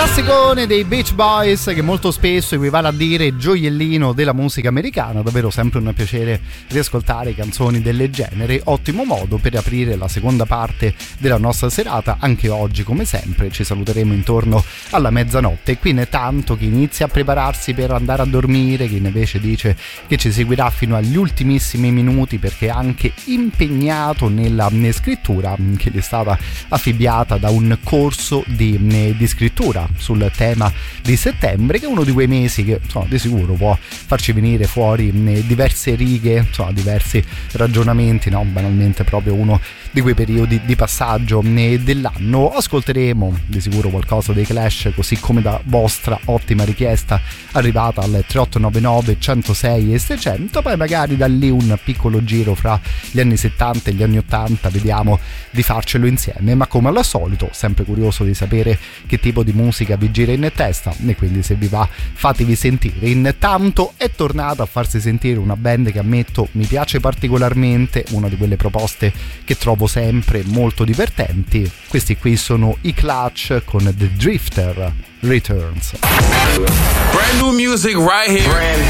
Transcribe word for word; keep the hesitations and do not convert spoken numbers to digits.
Classicone dei Beach Boys che molto spesso equivale a dire gioiellino della musica americana, davvero sempre un piacere riascoltare canzoni del genere, ottimo modo per aprire la seconda parte della nostra serata. Anche oggi come sempre ci saluteremo intorno alla mezzanotte, qui ne tanto chi inizia a prepararsi per andare a dormire, chi invece dice che ci seguirà fino agli ultimissimi minuti perché è anche impegnato nella scrittura che gli è stata affibbiata da un corso di, di scrittura sul tema di settembre, che è uno di quei mesi che insomma, di sicuro può farci venire fuori diverse righe, insomma, diversi ragionamenti, no? Banalmente proprio uno di quei periodi di passaggio dell'anno. Ascolteremo di sicuro qualcosa dei Clash, così come da vostra ottima richiesta arrivata al tre otto nove nove centosei e seicento, poi magari da lì un piccolo giro fra gli anni settanta e gli anni ottanta, vediamo di farcelo insieme, ma come al solito sempre curioso di sapere che tipo di musica vi gira in testa e quindi se vi va fatevi sentire. Intanto è tornata a farsi sentire una band che ammetto mi piace particolarmente, una di quelle proposte che trovo sempre molto divertenti. Questi qui sono i Clutch con The Drifter Returns. Brand new music right here. Brand